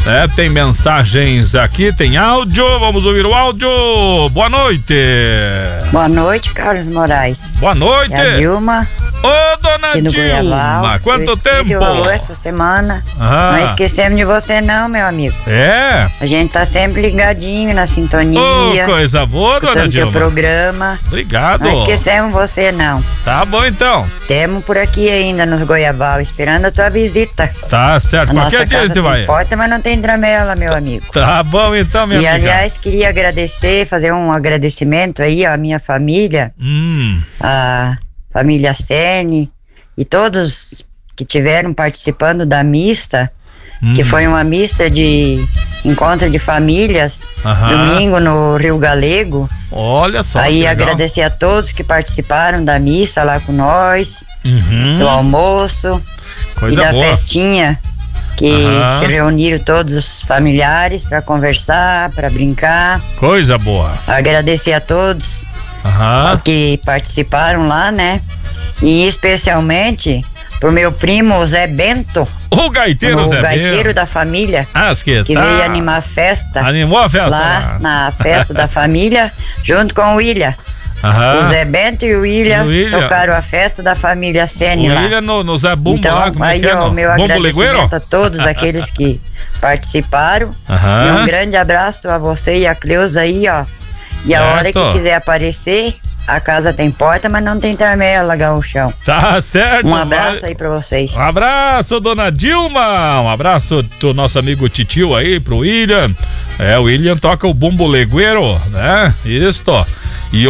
Tem mensagens aqui, tem áudio, vamos ouvir o áudio. Boa noite. Boa noite, Carlos Moraes. Boa noite. É a Dilma. Ô, dona Dilma, quanto tempo? Essa semana. Não esquecemos de você não, meu amigo. A gente tá sempre ligadinho na sintonia. Coisa boa, dona Dilma. Teu programa. Obrigado. Não esquecemos você não. Tá bom, então. Temos por aqui ainda nos Goiabal, esperando a tua visita. Tá certo. Qualquer dia a gente vai. Importa, mas não tem tramela, meu amigo. Tá bom, então, minha amiga. E, aliás, queria agradecer, fazer um agradecimento aí à minha família. A família Sene e todos que tiveram participando da missa, que foi uma missa de encontro de famílias, domingo no Rio Galego. Olha só. Aí agradecer a todos que participaram da missa lá com nós, do almoço e da festinha, que se reuniram todos os familiares para conversar, para brincar. Coisa boa. Agradecer a todos que participaram lá, né? E especialmente pro meu primo, o Zé Bento. O gaiteiro Zé Bento. O gaiteiro da família. Que veio animar a festa. Animou a festa lá na festa da família, junto com o William. O Zé Bento e o William tocaram a festa da família Sene lá. O William no Zé Bumbo então, lá, como aí, o meu agradecimento a todos aqueles que participaram. E um grande abraço a você e a Cleusa aí, ó. E a hora que quiser aparecer, a casa tem porta, mas não tem tramela, Gaúchão. Tá certo. Um abraço aí pra vocês. Um abraço, dona Dilma. Um abraço do nosso amigo Titio aí, pro William. O William toca o bumbo legueiro, né? Isso. E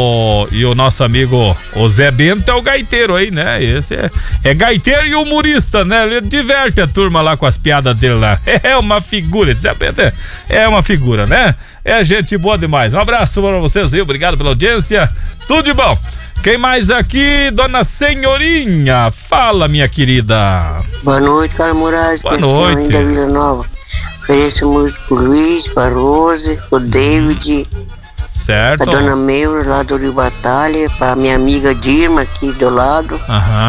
o nosso amigo o Zé Bento é o gaiteiro aí, né? Esse é gaiteiro e humorista, né? Ele diverte a turma lá com as piadas dele lá. É uma figura, esse Zé Bento é uma figura, né? É gente boa demais. Um abraço para vocês aí, obrigado pela audiência. Tudo de bom. Quem mais aqui? Dona Senhorinha. Fala, minha querida. Boa noite, Carlos Moraes. Boa noite. Da Vila Nova. Ofereço muito pro Luiz, pra Rose, pro David. Certo. A dona Meura lá do Rio Batalha, pra minha amiga Dirma aqui do lado.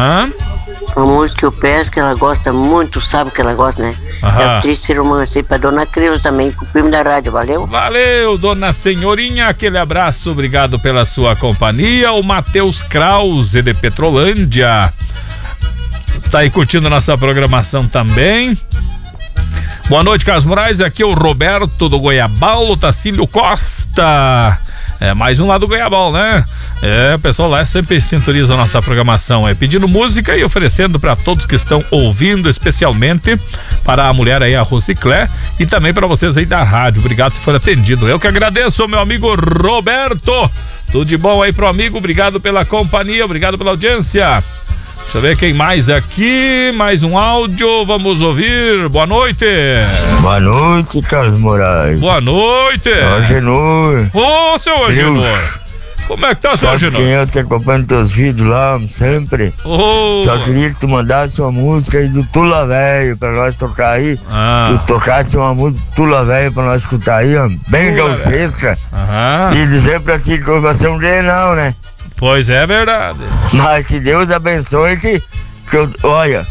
Uma música que eu peço, que ela gosta muito, sabe que ela gosta, né? É o Triste Romance, pra dona Creuza também, pro primo da rádio, valeu? Valeu, dona Senhorinha, aquele abraço, obrigado pela sua companhia. O Matheus Krause de Petrolândia tá aí curtindo nossa programação também. Boa noite, Carlos Moraes, aqui é o Roberto do Goiabal, o Tacílio Costa. Mais um lá do Goiabal, né? O pessoal lá sempre sintoniza a nossa programação, pedindo música e oferecendo para todos que estão ouvindo, especialmente para a mulher aí, a Rosiclé, e também para vocês aí da rádio. Obrigado se for atendido. Eu que agradeço, meu amigo Roberto. Tudo de bom aí pro amigo, obrigado pela companhia, obrigado pela audiência. Deixa eu ver quem mais aqui, mais um áudio, vamos ouvir. Boa noite. Boa noite, Carlos Moraes. Boa noite. Agenor. Ô, seu Agenor. Como é que tá, seu Agenor? Eu tô acompanhando teus vídeos lá, sempre. Só queria que tu mandasse uma música aí do Tula Velho pra nós tocar aí. Tu tocasse uma música do Tula Velho pra nós escutar aí, ó, bem gauchesca. E dizer pra ti que vai ser um Grenal, né? Pois é verdade. Mas que Deus abençoe que olha,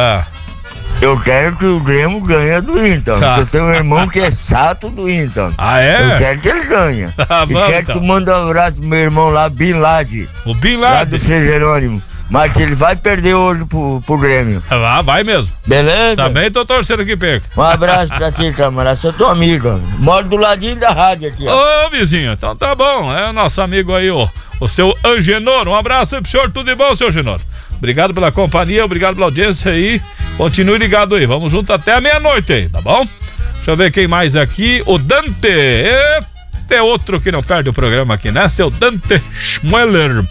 eu quero que o Grêmio ganhe do Inter. Porque eu tenho um irmão que é chato do Inter. Eu quero que ele ganhe. E quero que tu mande um abraço pro meu irmão lá, Bin Laden. O Bin Laden? Lá do São Jerônimo. Mas que ele vai perder hoje pro Grêmio. Vai mesmo. Beleza? Também tô torcendo que perca. Um abraço pra ti, camarada. Sou teu amigo. Moro do ladinho da rádio aqui, ó. Ô, vizinho, então tá bom. É o nosso amigo aí, ó. O seu Angenor. Um abraço aí pro senhor. Tudo de bom, seu Angenor? Obrigado pela companhia, obrigado pela audiência aí. Continue ligado aí. Vamos junto até a meia-noite aí, tá bom? Deixa eu ver quem mais aqui. O Dante. Este é outro que não perde o programa aqui, né? Seu Dante Schmueller.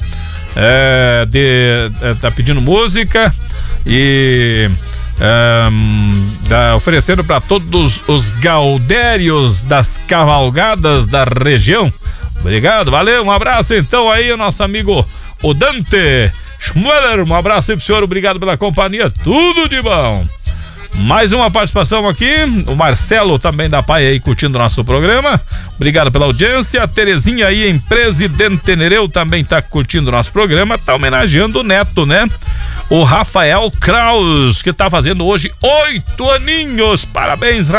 Tá pedindo música e oferecendo para todos os gaudérios das cavalgadas da região. Obrigado, valeu, um abraço então aí, o nosso amigo o Dante Schmueller, um abraço aí pro senhor, obrigado pela companhia, tudo de bom. Mais uma participação aqui, o Marcelo também da Pai aí curtindo o nosso programa, obrigado pela audiência. A Terezinha aí em Presidente Nereu também tá curtindo o nosso programa, tá homenageando o neto, né? O Rafael Kraus, que tá fazendo hoje 8 aninhos, parabéns,